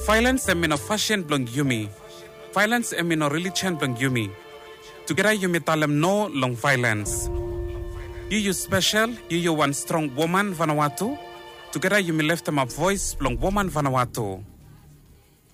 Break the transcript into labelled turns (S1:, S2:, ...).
S1: Violence emino fashion blong yumi. Violence emino religion blong yumi. Together yumi talem no long violence. You special, you one strong woman Vanuatu. Together yumi left them a voice blong woman Vanuatu.